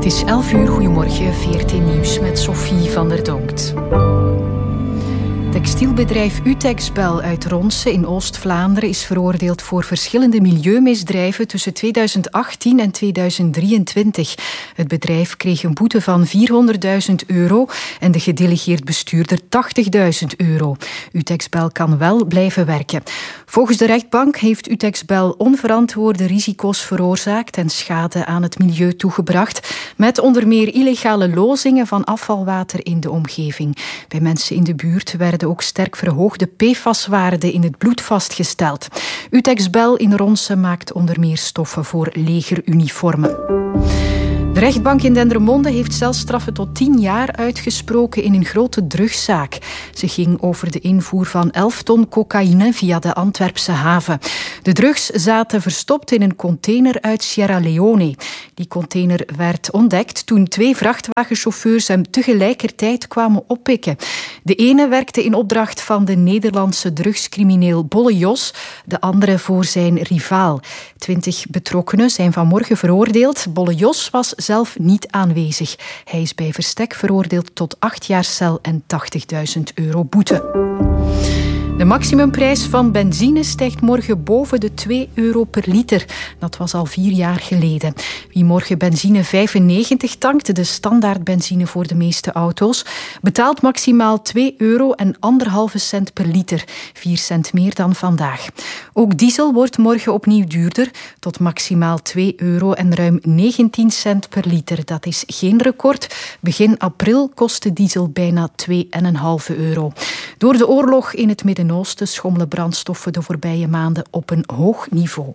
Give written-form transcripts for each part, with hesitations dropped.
is 11 uur, goedemorgen, VRT Nieuws met Sophie van der Donkt. Textielbedrijf Utexbel uit Ronse in Oost-Vlaanderen is veroordeeld voor verschillende milieumisdrijven tussen 2018 en 2023. Het bedrijf kreeg een boete van €400.000 en de gedelegeerd bestuurder €80.000. Utexbel kan wel blijven werken. Volgens de rechtbank heeft Utexbel onverantwoorde risico's veroorzaakt en schade aan het milieu toegebracht, met onder meer illegale lozingen van afvalwater in de omgeving. Bij mensen in de buurt werden ook sterk verhoogde PFAS-waarden in het bloed vastgesteld. Utexbel in Ronse maakt onder meer stoffen voor legeruniformen. De rechtbank in Dendermonde heeft celstraffen tot 10 jaar uitgesproken in een grote drugszaak. Ze ging over de invoer van 11 ton cocaïne via de Antwerpse haven. De drugs zaten verstopt in een container uit Sierra Leone. Die container werd ontdekt toen 2 vrachtwagenchauffeurs hem tegelijkertijd kwamen oppikken. De ene werkte in opdracht van de Nederlandse drugscrimineel Bolle Jos, de andere voor zijn rivaal. 20 betrokkenen zijn vanmorgen veroordeeld. Bolle Jos was zelf niet aanwezig. Hij is bij verstek veroordeeld tot 8 jaar cel en €80.000 boete. De maximumprijs van benzine stijgt morgen boven de €2 per liter. Dat was al 4 jaar geleden. Wie morgen benzine 95 tankt, de standaardbenzine voor de meeste auto's, betaalt maximaal €2 en 1,5 cent per liter. 4 cent meer dan vandaag. Ook diesel wordt morgen opnieuw duurder, tot maximaal €2 en ruim 19 cent per liter. Dat is geen record. Begin april kostte diesel bijna €2,5. Door de oorlog in het Midden-Oosten schommelen brandstoffen de voorbije maanden op een hoog niveau.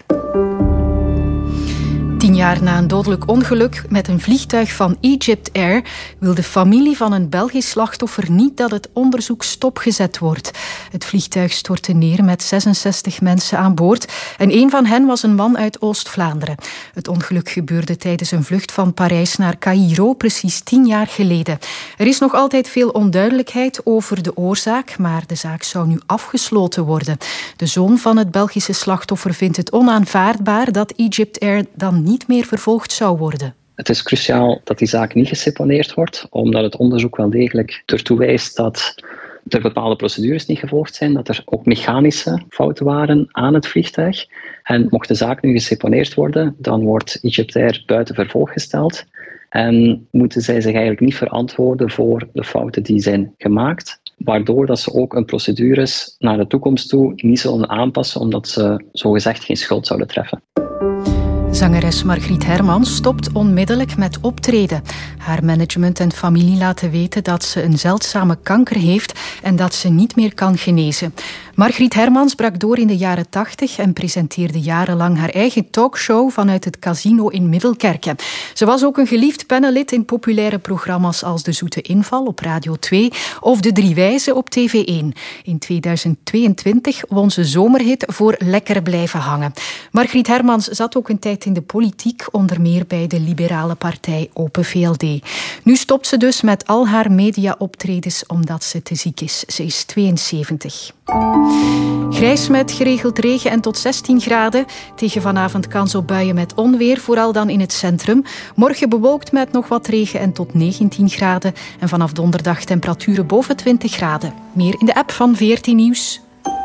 10 jaar na een dodelijk ongeluk met een vliegtuig van Egypt Air wil de familie van een Belgisch slachtoffer niet dat het onderzoek stopgezet wordt. Het vliegtuig stortte neer met 66 mensen aan boord en een van hen was een man uit Oost-Vlaanderen. Het ongeluk gebeurde tijdens een vlucht van Parijs naar Caïro precies 10 jaar geleden. Er is nog altijd veel onduidelijkheid over de oorzaak, maar de zaak zou nu afgesloten worden. De zoon van het Belgische slachtoffer vindt het onaanvaardbaar dat Egypt Air dan niet meer vervolgd zou worden. Het is cruciaal dat die zaak niet geseponeerd wordt, omdat het onderzoek wel degelijk ertoe wijst dat er bepaalde procedures niet gevolgd zijn, dat er ook mechanische fouten waren aan het vliegtuig. En mocht de zaak nu geseponeerd worden, dan wordt Egypt Air buiten vervolg gesteld en moeten zij zich eigenlijk niet verantwoorden voor de fouten die zijn gemaakt, waardoor dat ze ook hun procedures naar de toekomst toe niet zullen aanpassen, omdat ze zogezegd geen schuld zouden treffen. Zangeres Margriet Hermans stopt onmiddellijk met optreden. Haar management en familie laten weten dat ze een zeldzame kanker heeft en dat ze niet meer kan genezen. Margriet Hermans brak door in de jaren 80 en presenteerde jarenlang haar eigen talkshow vanuit het Casino in Middelkerke. Ze was ook een geliefd panellid in populaire programma's als De Zoete Inval op Radio 2 of De Drie Wijzen op TV1. In 2022 won ze zomerhit voor Lekker blijven hangen. Margriet Hermans zat ook een tijd in de politiek, onder meer bij de liberale partij Open VLD. Nu stopt ze dus met al haar media-optredens omdat ze te ziek is. Ze is 72. Grijs met geregeld regen en tot 16 graden. Tegen vanavond kans op buien met onweer, vooral dan in het centrum. Morgen bewolkt met nog wat regen en tot 19 graden. En vanaf donderdag temperaturen boven 20 graden. Meer in de app van VRT Nieuws.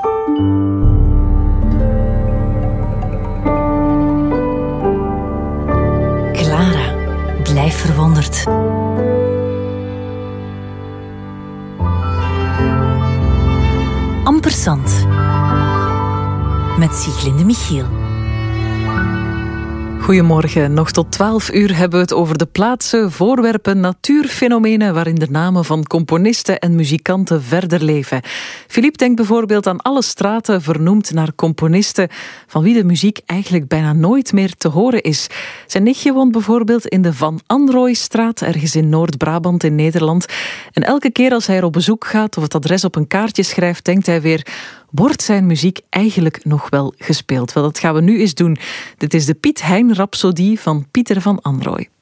Clara, blijf verwonderd. Ampersand met Sieglinde Michiel. Goedemorgen. Nog tot 12 uur hebben we het over de plaatsen, voorwerpen, natuurfenomenen waarin de namen van componisten en muzikanten verder leven. Philippe denkt bijvoorbeeld aan alle straten vernoemd naar componisten van wie de muziek eigenlijk bijna nooit meer te horen is. Zijn nichtje woont bijvoorbeeld in de Van Anrooistraat, ergens in Noord-Brabant in Nederland. En elke keer als hij er op bezoek gaat of het adres op een kaartje schrijft, denkt hij weer: wordt zijn muziek eigenlijk nog wel gespeeld? Wel, dat gaan we nu eens doen. Dit is de Piet Hein Rhapsodie van Pieter van Anrooy.